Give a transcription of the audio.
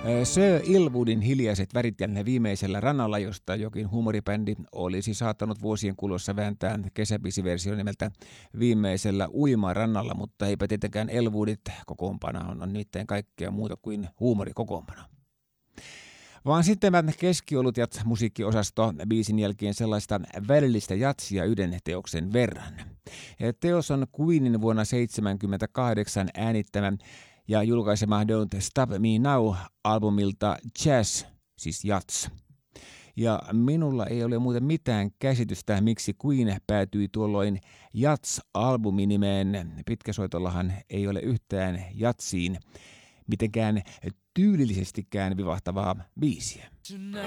Sir Ilwoodin Hiljaiset värit ja Viimeisellä rannalla, josta jokin huumoribändi olisi saattanut vuosien kuluessa vääntää kesäbiisiversio nimeltä Viimeisellä uimarannalla, mutta eipä tietenkään Elwoodit kokoonpana on nimittäin kaikkea muuta kuin huumorikokoonpana. Vaan sitten keskiolut ja musiikkiosasto biisin jälkeen sellaista välillistä jatsia yhden teoksen verran. Teos on Queenin vuonna 1978 äänittämä ja julkaisema Don't Stop Me Now-albumilta Jazz, siis jats. Ja minulla ei ole muuten mitään käsitystä, miksi Queen päätyi tuolloin Jats-albuminimeen. Pitkäsoitollahan ei ole yhtään jatsiin mitenkään tyylillisestikään vivahtavaa biisiä.